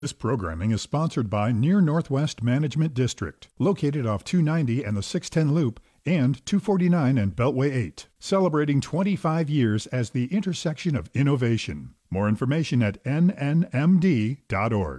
This programming is sponsored by Near Northwest Management District, located off 290 and the 610 Loop and 249 and Beltway 8, celebrating 25 years as the intersection of innovation. More information at nnmd.org.